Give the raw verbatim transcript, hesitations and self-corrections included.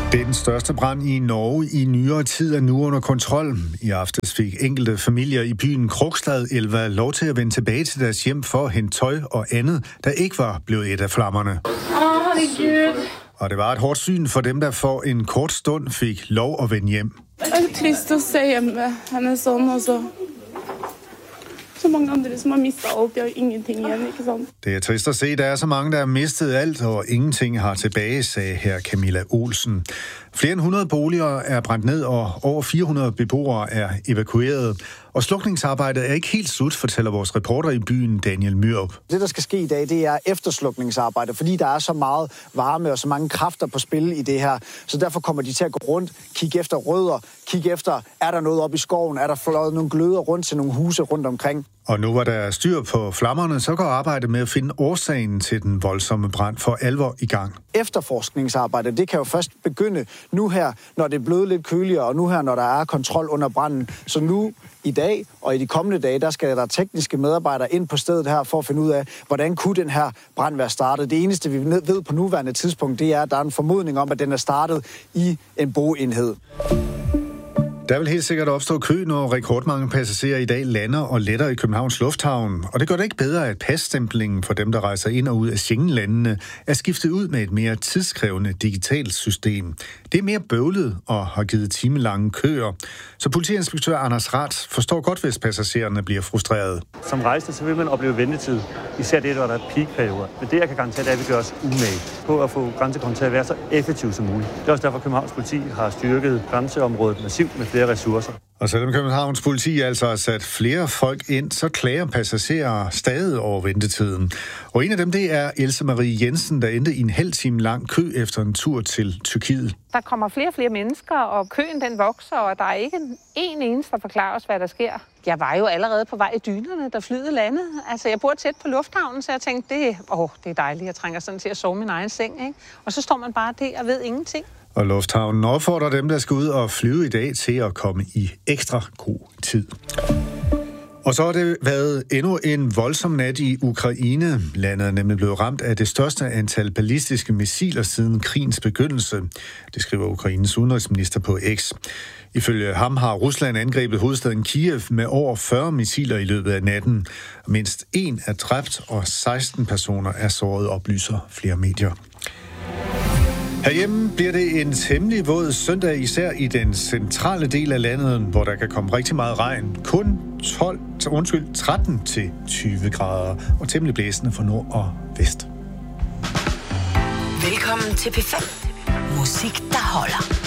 Den største brand i Norge i nyere tid er nu under kontrol. I aftes fik enkelte familier i byen Krokstad Elva lov til at vende tilbage til deres hjem for at hente tøj og andet, der ikke var blevet et af flammerne. Herregud. Og det var et hårdt syn for dem, der for en kort stund fik lov at vende hjem. Det er trist at se hjemme. Han er sådan, og så... Så mange andre, som har mistet alt, de har ingenting igen, ikke sant? Det er trist at se, der er så mange, der har mistet alt, og ingenting har tilbage, sagde her Camilla Olsen. Flere end hundrede boliger er brændt ned, og over fire hundrede beboere er evakueret. Og slukningsarbejdet er ikke helt slut, fortæller vores reporter i byen, Daniel Myrup. Det, der skal ske i dag, det er efterslukningsarbejde, fordi der er så meget varme og så mange kræfter på spil i det her. Så derfor kommer de til at gå rundt, kigge efter rødder, kigge efter, er der noget oppe i skoven, er der fløjet nogle gløder rundt til nogle huse rundt omkring. Og nu hvor der er styr på flammerne, så går arbejdet med at finde årsagen til den voldsomme brand for alvor i gang. Efterforskningsarbejde, det kan jo først begynde nu her, når det er blevet lidt køligere, og nu her, når der er kontrol under branden. Så nu i dag og i de kommende dage, der skal der tekniske medarbejdere ind på stedet her for at finde ud af, hvordan kunne den her brand være startet. Det eneste, vi ved på nuværende tidspunkt, det er, at der er en formodning om, at den er startet i en boenhed. Der vil helt sikkert opstå kø, når rekordmange passagerer i dag lander og letter i Københavns Lufthavn. Og det gør det ikke bedre, at passtemplingen for dem, der rejser ind og ud af Schengen-landene, er skiftet ud med et mere tidskrævende digitalt system. Det er mere bøvlet og har givet timelange køer. Så politiinspektør Anders Rath forstår godt, hvis passagererne bliver frustrerede. Som rejsende, så vil man opleve ventetid. Især det, hvor der er peakperioder. Men det, jeg kan garantere, det er, at vi gør os umage på at få grænsekontrol til at være så effektiv som muligt. Det er også derfor, at Københavns politi har styrket grænseområdet massivt med flere ressourcer. Og selvom Københavns politi altså har sat flere folk ind, så klager passagerer stadig over ventetiden. Og en af dem, det er Else Marie Jensen, der endte i en halv time lang kø efter en tur til Tyrkiet. Der kommer flere og flere mennesker, og køen den vokser, og der er ikke en eneste, der forklarer os, hvad der sker. Jeg var jo allerede på vej i dynerne, da flyet landede. Altså, jeg bor tæt på lufthavnen, så jeg tænkte, det, åh, det er dejligt, jeg trænger sådan til at sove min egen seng, ikke? Og så står man bare der og ved ingenting. Og lufthavnen opfordrer dem, der skal ud og flyve i dag, til at komme i ekstra god tid. Og så har det været endnu en voldsom nat i Ukraine. Landet er nemlig blevet ramt af det største antal ballistiske missiler siden krigens begyndelse. Det skriver Ukraines udenrigsminister på X. Ifølge ham har Rusland angrebet hovedstaden Kiev med over fyrre missiler i løbet af natten. Mindst en er dræbt, og seksten personer er såret, oplyser flere medier. Herhjemme bliver det en temmelig våd søndag, især i den centrale del af landet, hvor der kan komme rigtig meget regn. Kun tolv, undskyld, tretten til tyve grader, og temmelig blæsende fra nord og vest. Velkommen til P fem. Musik, der holder.